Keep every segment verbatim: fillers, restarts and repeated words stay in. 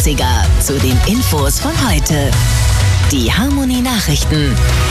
dreißiger zu den Infos von heute. Die Harmony Nachrichten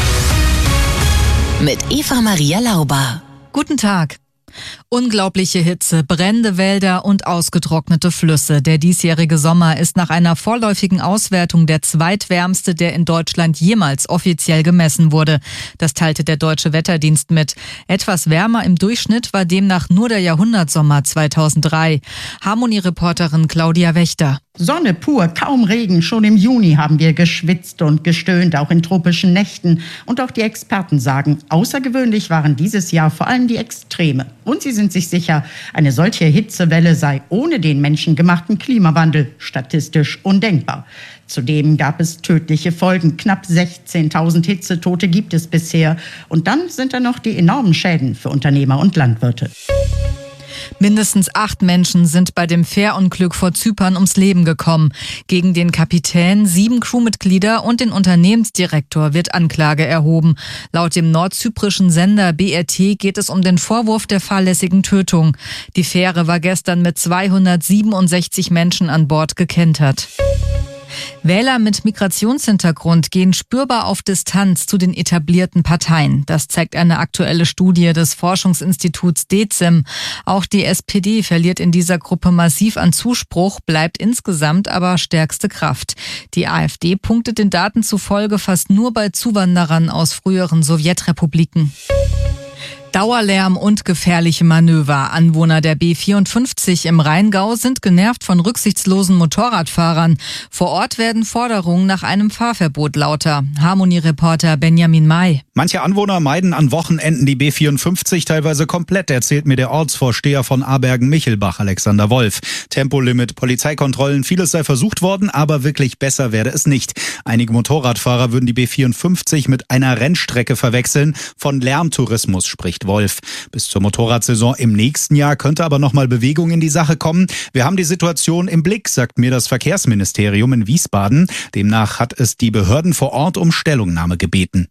mit Eva Maria Lauber. Guten Tag. Unglaubliche Hitze, brennende Wälder und ausgetrocknete Flüsse. Der diesjährige Sommer ist nach einer vorläufigen Auswertung der zweitwärmste, der in Deutschland jemals offiziell gemessen wurde. Das teilte der Deutsche Wetterdienst mit. Etwas wärmer im Durchschnitt war demnach nur der Jahrhundertsommer zweitausenddrei. Harmony-Reporterin Claudia Wächter. Sonne pur, kaum Regen. Schon im Juni haben wir geschwitzt und gestöhnt, auch in tropischen Nächten. Und auch die Experten sagen, außergewöhnlich waren dieses Jahr vor allem die Extreme. Und sie sind sich sicher, eine solche Hitzewelle sei ohne den menschengemachten Klimawandel statistisch undenkbar. Zudem gab es tödliche Folgen. Knapp sechzehntausend Hitzetote gibt es bisher. Und dann sind da noch die enormen Schäden für Unternehmer und Landwirte. Mindestens acht Menschen sind bei dem Fährunglück vor Zypern ums Leben gekommen. Gegen den Kapitän, sieben Crewmitglieder und den Unternehmensdirektor wird Anklage erhoben. Laut dem nordzyprischen Sender B R T geht es um den Vorwurf der fahrlässigen Tötung. Die Fähre war gestern mit zweihundertsiebenundsechzig Menschen an Bord gekentert. Wähler mit Migrationshintergrund gehen spürbar auf Distanz zu den etablierten Parteien. Das zeigt eine aktuelle Studie des Forschungsinstituts D E Z I M. Auch die S P D verliert in dieser Gruppe massiv an Zuspruch, bleibt insgesamt aber stärkste Kraft. Die AfD punktet den Daten zufolge fast nur bei Zuwanderern aus früheren Sowjetrepubliken. Dauerlärm und gefährliche Manöver. Anwohner der B vierundfünfzig im Rheingau sind genervt von rücksichtslosen Motorradfahrern. Vor Ort werden Forderungen nach einem Fahrverbot lauter. Harmony-Reporter Benjamin May. Manche Anwohner meiden an Wochenenden die B vierundfünfzig teilweise komplett, erzählt mir der Ortsvorsteher von Abergen-Michelbach, Alexander Wolf. Tempolimit, Polizeikontrollen, vieles sei versucht worden, aber wirklich besser werde es nicht. Einige Motorradfahrer würden die B vierundfünfzig mit einer Rennstrecke verwechseln. Von Lärmtourismus spricht Wolf. Bis zur Motorradsaison im nächsten Jahr könnte aber nochmal Bewegung in die Sache kommen. Wir haben die Situation im Blick, sagt mir das Verkehrsministerium in Wiesbaden. Demnach hat es die Behörden vor Ort um Stellungnahme gebeten.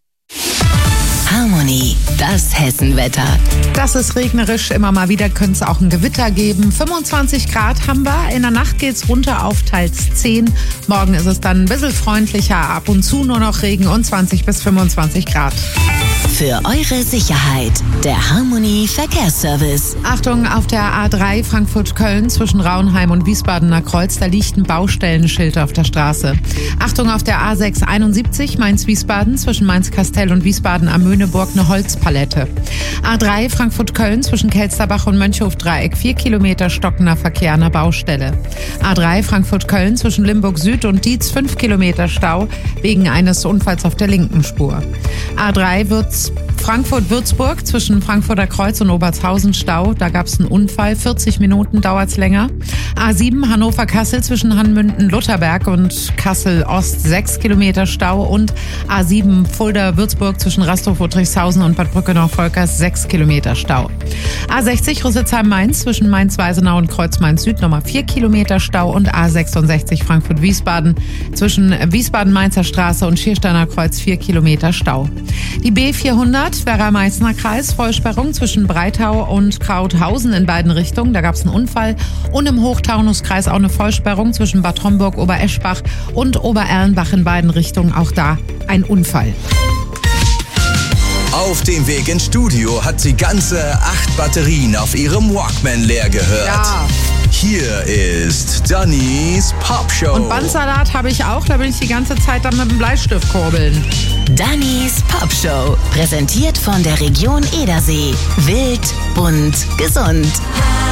Harmony, das Hessenwetter. Das ist regnerisch, immer mal wieder könnte es auch ein Gewitter geben. fünfundzwanzig Grad haben wir, in der Nacht geht's runter auf teils zehn. Morgen ist es dann ein bisschen freundlicher, ab und zu nur noch Regen und zwanzig bis fünfundzwanzig Grad. Für eure Sicherheit, der Harmony Verkehrsservice. Achtung, auf der A drei Frankfurt-Köln zwischen Raunheim und Wiesbadener Kreuz, da liegt ein Baustellenschild auf der Straße. Achtung, auf der A sechs einundsiebzig Mainz-Wiesbaden zwischen Mainz-Kastell und Wiesbaden am Möhneburg eine Holzpalette. A drei Frankfurt-Köln zwischen Kelsterbach und Mönchhof-Dreieck, vier Kilometer stockender Verkehr an der Baustelle. A drei Frankfurt-Köln zwischen Limburg Süd und Dietz, fünf Kilometer Stau wegen eines Unfalls auf der linken Spur. A drei wird Frankfurt-Würzburg zwischen Frankfurter Kreuz und Obertshausen Stau. Da gab es einen Unfall. vierzig Minuten dauert es länger. A sieben Hannover-Kassel zwischen Hanmünden-Lutherberg und Kassel-Ost. sechs Kilometer Stau. Und A sieben Fulda-Würzburg zwischen Rastorf-Udrichshausen und Bad Brückenau-Volkers. sechs Kilometer Stau. A sechzig Rüsselsheim-Mainz zwischen Mainz-Weisenau und Kreuz-Mainz-Süd. Nochmal vier Kilometer Stau. Und A sechsundsechzig Frankfurt-Wiesbaden zwischen Wiesbaden-Mainzer Straße und Schiersteiner Kreuz. vier Kilometer Stau. Die B vierhundert, Werra-Meißner Kreis, Vollsperrung zwischen Breitau und Krauthausen in beiden Richtungen. Da gab es einen Unfall. Und im Hochtaunuskreis auch eine Vollsperrung zwischen Bad Homburg, Obereschbach und Obererlenbach in beiden Richtungen. Auch da ein Unfall. Auf dem Weg ins Studio hat sie ganze acht Batterien auf ihrem Walkman leer gehört. Ja. Hier ist Dannys Popshow. Und Bandsalat habe ich auch, da will ich die ganze Zeit dann mit dem Bleistift kurbeln. Dannys Popshow, präsentiert von der Region Edersee. Wild, bunt, gesund.